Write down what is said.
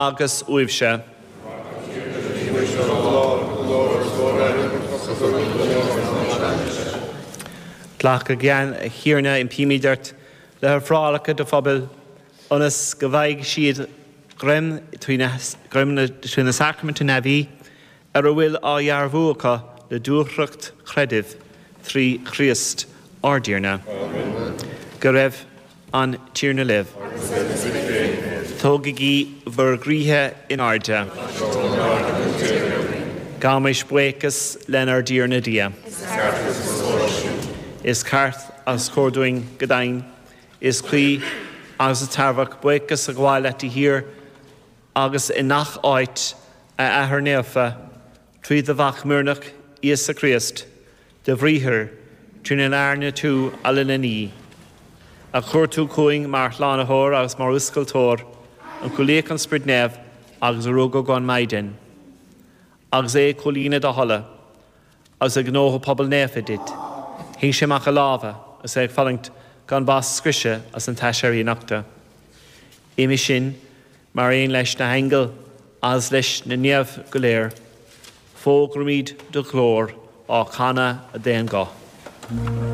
agus uibse. Tlach go gian hiarna in píimiidirt le frálacha do phobail onas go bhaig siad grym trína sacrament na bhí ar a bhfuil á dhearbhuacha le dúchracht chreidir trí Christ ardíarna. Go raibh an tíorna libh. Tógaí bhar gríthe in airde. Gáis buchas len ardíarna dia. Is carth as cordúing godain, is clí agus a tarbhach buchas a gháil leti hir agus in nach áit a ahar neafa trí de bhach múrnach Ies a Christ de bhríthir trína airne tú a lena ní. A chuir tú cúing mar chlánathór agus mar uscailtór an chuléach an sprid nef agus a róga gan maidin. Agus é cholína da holla agus a gnóha pobl nefa dit. Hí sé macha láva as ag fallingt gan bás scrise as an taisirí nachta. Imi sin mar ein leis na hengel as leis na neamh go léir. Fóg ramíd do chlór á chana a déan gá.